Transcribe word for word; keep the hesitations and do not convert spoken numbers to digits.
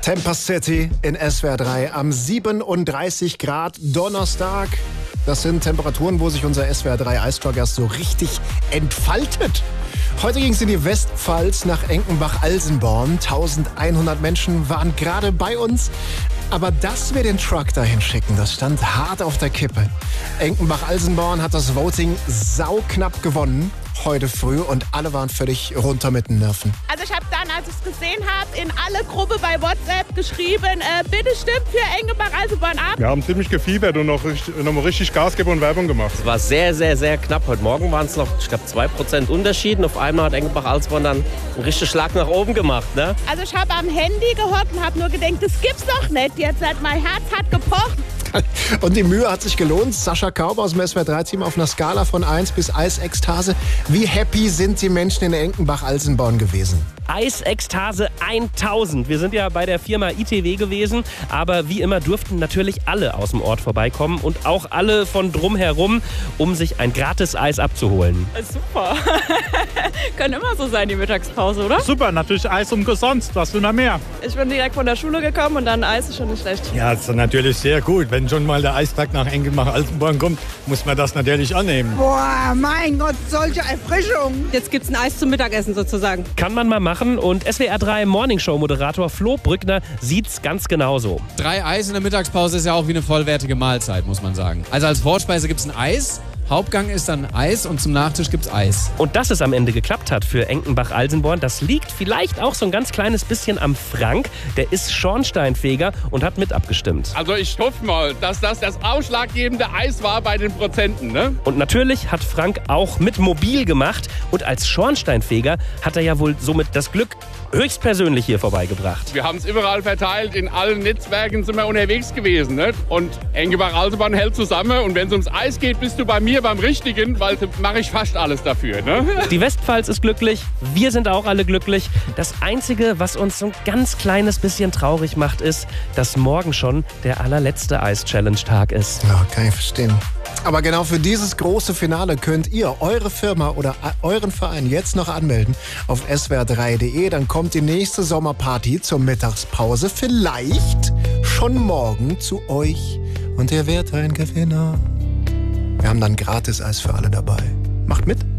Temper City in S W R drei am siebenunddreißig Grad Donnerstag. Das sind Temperaturen, wo sich unser S W R drei Eistalk erst so richtig entfaltet. Heute ging es in die Westpfalz nach Enkenbach-Alsenborn. eintausendeinhundert Menschen waren gerade bei uns. Aber dass wir den Truck dahin schicken, das stand hart auf der Kippe. Enkenbach-Alsenborn hat das Voting sauknapp gewonnen heute früh und alle waren völlig runter mit den Nerven. Also ich habe dann, als ich es gesehen habe, in alle Gruppe bei WhatsApp geschrieben, äh, bitte stimmt für Enkenbach-Alsenborn ab. Wir haben ziemlich gefiebert und noch, richtig, noch mal richtig Gas gegeben und Werbung gemacht. Es war sehr, sehr, sehr knapp. Heute Morgen waren es noch, ich glaube, zwei Prozent Unterschied. Und auf einmal hat Enkenbach-Alsenborn dann einen richtigen Schlag nach oben gemacht. Ne? Also ich habe am Handy gehockt und habe nur gedacht, das gibt's doch nicht. Jetzt hat mein Herz hat gepocht. Und die Mühe hat sich gelohnt. Sascha Kaub aus dem S W R drei Team auf einer Skala von eins bis Eisekstase. Wie happy sind die Menschen in Enkenbach-Alsenborn gewesen? Eisekstase tausend. Wir sind ja bei der Firma I T W gewesen, aber wie immer durften natürlich alle aus dem Ort vorbeikommen und auch alle von drumherum, um sich ein gratis Eis abzuholen. Super. Kann immer so sein, die Mittagspause, oder? Super, natürlich Eis umsonst. Was will man mehr? Ich bin direkt von der Schule gekommen und dann Eis ist schon nicht schlecht. Ja, das ist natürlich sehr gut. Wenn schon mal der Eistag nach Enkenbach-Alsenborn kommt, muss man das natürlich annehmen. Boah, mein Gott, solche Erfrischung. Jetzt gibt's ein Eis zum Mittagessen sozusagen. Kann man mal machen. Und S W R drei Morningshow-Moderator Flo Brückner sieht's ganz genauso. Drei Eis in der Mittagspause ist ja auch wie eine vollwertige Mahlzeit, muss man sagen. Also als Vorspeise gibt's ein Eis, Hauptgang ist dann Eis und zum Nachtisch gibt's Eis. Und dass es am Ende geklappt hat für Enkenbach-Alsenborn, das liegt vielleicht auch so ein ganz kleines bisschen am Frank. Der ist Schornsteinfeger und hat mit abgestimmt. Also ich hoffe mal, dass das das ausschlaggebende Eis war bei den Prozenten, ne? Und natürlich hat Frank auch mit mobil gemacht. Und als Schornsteinfeger hat er ja wohl somit das Glück höchstpersönlich hier vorbeigebracht. Wir haben es überall verteilt, in allen Netzwerken sind wir unterwegs gewesen, ne? Und Enkenbach-Alsenborn hält zusammen und wenn es ums Eis geht, bist du bei mir beim Richtigen, weil mache ich fast alles dafür, ne? Die Westpfalz ist glücklich, wir sind auch alle glücklich. Das Einzige, was uns so ein ganz kleines bisschen traurig macht, ist, dass morgen schon der allerletzte Eis-Challenge-Tag ist. Ja, kann ich verstehen. Aber genau für dieses große Finale könnt ihr eure Firma oder euren Verein jetzt noch anmelden auf S W R drei Punkt de. Dann kommt die nächste Sommerparty zur Mittagspause vielleicht schon morgen zu euch und ihr werdet ein Gewinner. Wir haben dann gratis Eis für alle dabei. Macht mit!